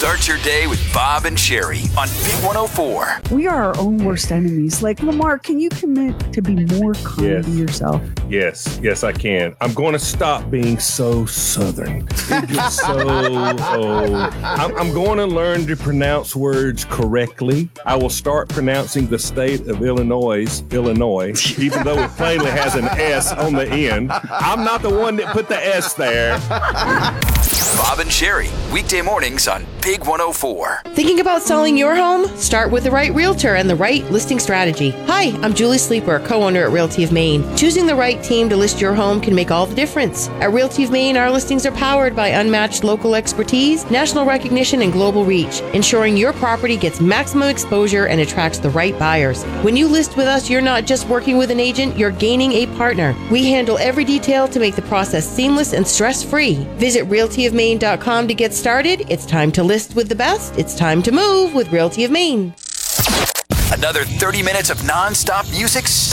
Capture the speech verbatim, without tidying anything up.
Start your day with Bob and Sherry on Big one oh four. We are our own worst enemies. Like, Lamar, can you commit to be more kind Yes. to yourself? Yes, yes, I can. I'm going to stop being so Southern. It gets so old. I'm, I'm going to learn to pronounce words correctly. I will start pronouncing the state of Illinois, Illinois, even though it plainly has an S on the end. I'm not the one that put the S there. Bob and Sherry, weekday mornings on Big one oh four. Thinking about selling your home? Start with the right realtor and the right listing strategy. Hi, I'm Julie Sleeper, co-owner at Realty of Maine. Choosing the right team to list your home can make all the difference. At Realty of Maine, our listings are powered by unmatched local expertise, national recognition, and global reach, ensuring your property gets maximum exposure and attracts the right buyers. When you list with us, you're not just working with an agent, you're gaining a partner. We handle every detail to make the process seamless and stress-free. Visit realty of maine dot com to get started. It's time to list with the best. It's time to move with Realty of Maine. Another thirty minutes of non-stop music